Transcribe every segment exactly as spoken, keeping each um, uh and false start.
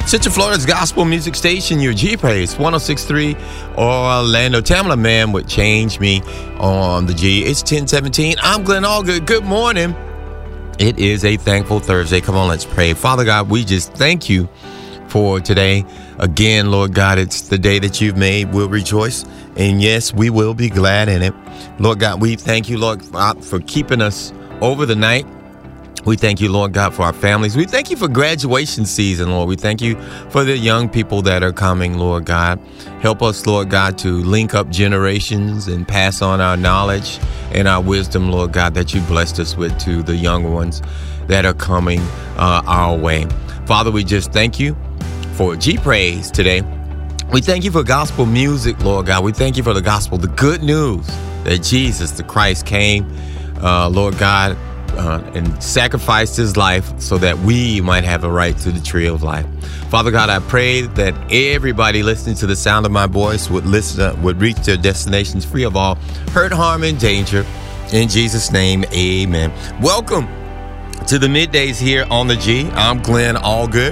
Central Florida's gospel music station, your G-Praise, one oh six point three Orlando. Tamala Man would change me on the G. It's ten seventeen. I'm Glenn Allgood. Good morning. It is a thankful Thursday. Come on, let's pray. Father God, we just thank you for today. Again, Lord God, it's the day that you've made. We'll rejoice. And yes, we will be glad in it. Lord God, we thank you, Lord, for keeping us over the night. We thank you, Lord God, for our families. We thank you for graduation season, Lord. We thank you for the young people that are coming, Lord God. Help us, Lord God, to link up generations and pass on our knowledge and our wisdom, Lord God, that you blessed us with to the young ones that are coming uh, our way. Father, we just thank you for G-Praise today. We thank you for gospel music, Lord God. We thank you for the gospel, the good news that Jesus, the Christ, came, uh, Lord God, Uh, and sacrificed his life so that we might have a right to the tree of life. Father God, I pray that everybody listening to the sound of my voice would listen, uh, would reach their destinations free of all hurt, harm, and danger. In Jesus' name, amen. Welcome to the middays here on the G. I'm Glenn Allgood.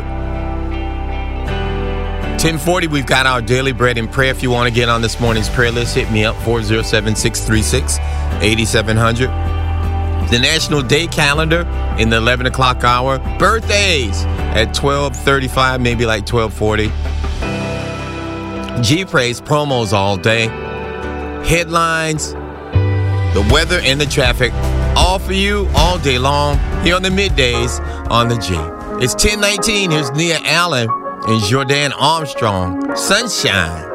ten forty, we've got our daily bread and prayer. If you want to get on this morning's prayer list, hit me up, four oh seven, six three six, eight seven zero zero. The National Day Calendar in the eleven o'clock hour. Birthdays at twelve thirty-five, maybe like twelve forty. G-Praise promos all day. Headlines, the weather and the traffic, all for you all day long here on the middays on the G. It's ten nineteen. Here's Nia Allen and Jordan Armstrong. Sunshine.